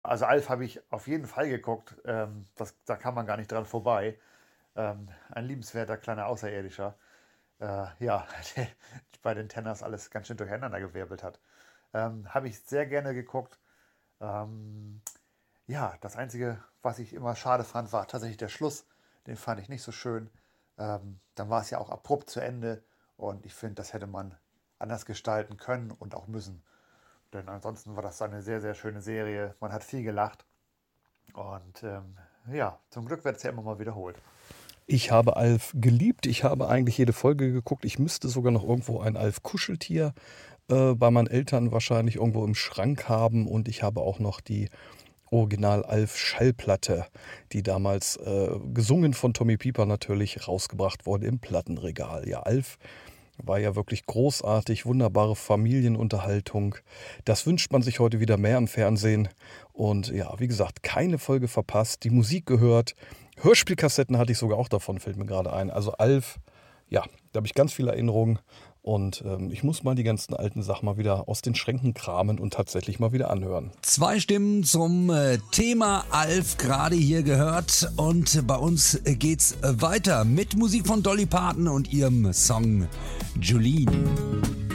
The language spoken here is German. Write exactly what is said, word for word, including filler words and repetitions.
Also Alf habe ich auf jeden Fall geguckt. Ähm, das, da kann man gar nicht dran vorbei. Ähm, ein liebenswerter kleiner Außerirdischer. Äh, ja, der bei den Tenners alles ganz schön durcheinander gewirbelt hat. Ähm, habe ich sehr gerne geguckt. Ähm, ja, das Einzige, was ich immer schade fand, war tatsächlich der Schluss. Den fand ich nicht so schön. Ähm, dann war es ja auch abrupt zu Ende. Und ich finde, das hätte man anders gestalten können und auch müssen. Denn ansonsten war das eine sehr, sehr schöne Serie. Man hat viel gelacht. Und ähm, ja, zum Glück wird es ja immer mal wiederholt. Ich habe Alf geliebt. Ich habe eigentlich jede Folge geguckt. Ich müsste sogar noch irgendwo ein Alf-Kuscheltier äh, bei meinen Eltern wahrscheinlich irgendwo im Schrank haben. Und ich habe auch noch die Original-Alf-Schallplatte, die damals äh, gesungen von Tommy Pieper natürlich rausgebracht wurde im Plattenregal. Ja, Alf war ja wirklich großartig, wunderbare Familienunterhaltung. Das wünscht man sich heute wieder mehr im Fernsehen. Und ja, wie gesagt, keine Folge verpasst, die Musik gehört. Hörspielkassetten hatte ich sogar auch davon, fällt mir gerade ein. Also Alf, ja, da habe ich ganz viele Erinnerungen. Und ähm, ich muss mal die ganzen alten Sachen mal wieder aus den Schränken kramen und tatsächlich mal wieder anhören. Zwei Stimmen zum äh, Thema Alf gerade hier gehört. Und bei uns äh, geht's weiter mit Musik von Dolly Parton und ihrem Song Jolene.